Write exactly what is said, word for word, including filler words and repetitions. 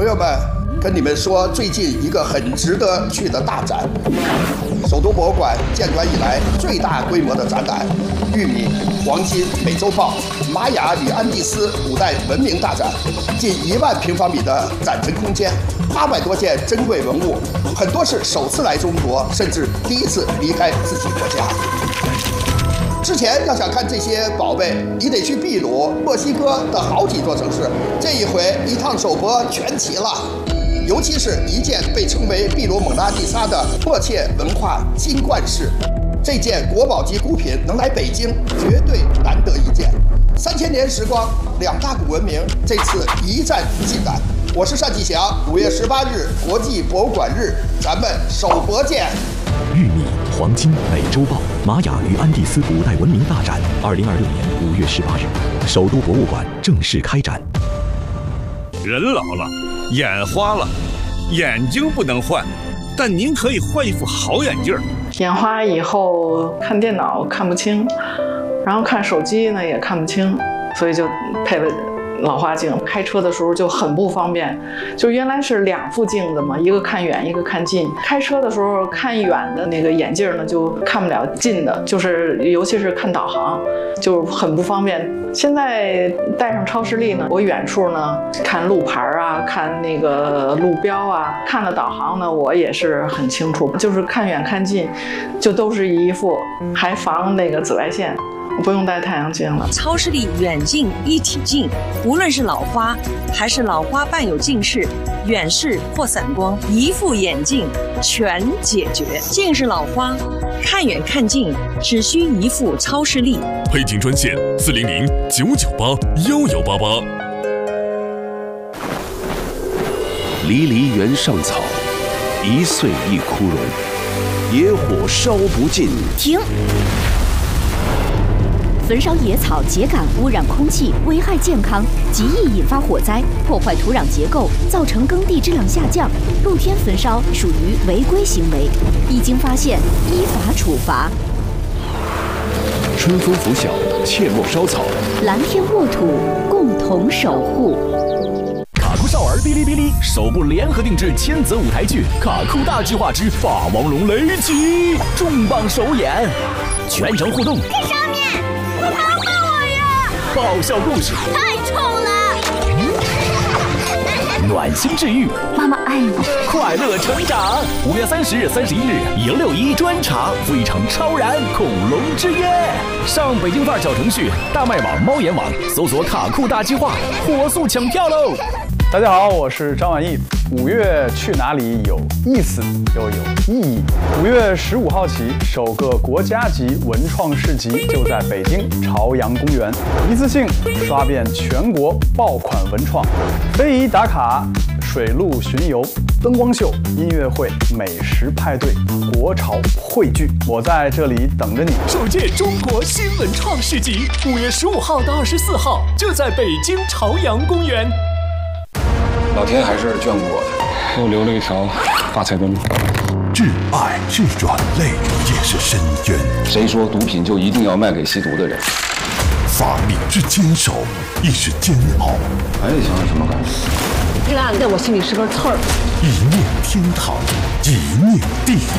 朋友们，跟你们说最近一个很值得去的大展——首都博物馆建馆以来最大规模的展览——玉米、黄金、美洲豹、玛雅与安第斯古代文明大展，近一万平方米的展陈空间，八百多件珍贵文物，很多是首次来中国，甚至第一次离开自己国家。之前要想看这些宝贝，你得去秘鲁、墨西哥的好几座城市。这一回一趟首博全齐了，尤其是一件被称为秘鲁蒙娜丽莎的迫切文化金冠饰，这件国宝级孤品能来北京，绝对难得一见。三千年时光，两大古文明这次一战尽燃。我是单霁翔，五月十八日国际博物馆日，咱们首博见。 玉米、黄金、美洲豹、玛雅与安第斯古代文明大展，二零二六年五月十八日，首都博物馆正式开展。 人老了，眼花了，眼睛不能换，但您可以换一副好眼镜。 眼花以后看电脑看不清，然后看手机呢也看不清，所以就配了老花镜。开车的时候就很不方便，就原来是两副镜子嘛，一个看远，一个看近。开车的时候看远的那个眼镜呢，就看不了近的，就是尤其是看导航，就很不方便。现在带上超视力呢，我远处呢看路牌啊，看那个路标啊，看了导航呢，我也是很清楚。就是看远看近，就都是一副，还防那个紫外线。不用戴太阳镜了。 超视力远近一体镜，无论是老花还是老花伴有近视、远视或散光，一副眼镜全解决。近视老花，看远看近只需一副超视力。 配镜专线四零零九九八幺幺八八。 离离原上草，一岁一枯荣。野火烧不尽。 停！焚烧野草秸秆污染空气，危害健康，极易引发火灾，破坏土壤结构，造成耕地质量下降。露天焚烧属于违规行为，一经发现依法处罚。 春风拂晓，切莫烧草。 蓝天沃土，共同守护。 卡酷少儿哔哩哔哩首部联合定制千泽舞台剧《卡酷大计划之霸王龙雷击》重磅首演，全程互动。 看上面，你帮帮我呀！ 爆笑故事， 太丑了。 暖心治愈， 妈妈爱你。 快乐成长。五月三十日、三十一日，赢六一专场，赴一场超燃恐龙之夜。上北京范儿小程序、大麦网、猫眼网搜索“卡酷大计划”，火速抢票喽！ 大家好，我是张晚意。五月去哪里有意思又有意义。五月十五号起，首个国家级文创市集就在北京朝阳公园，一次性刷遍全国爆款文创，非遗打卡、水陆巡游、灯光秀、音乐会、美食派对、国潮汇聚，我在这里等着你。 首届中国新文创市集，五月十五号到二十四号就在北京朝阳公园。 老天还是眷顾我的，给我留了一条发财的路。 挚爱是软肋，也是深渊。 谁说毒品就一定要卖给吸毒的人？ 法理之坚守，亦是煎熬。 哎，你想想什么感觉？ 这个案子在我心里是根刺儿。 一念天堂，一念地